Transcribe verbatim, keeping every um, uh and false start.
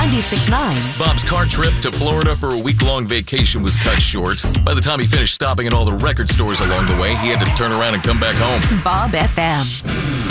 ninety-six point nine. Bob's car trip to Florida for a week-long vacation was cut short. By the time he finished stopping at all the record stores along the way, he had to turn around and come back home. Bob F M.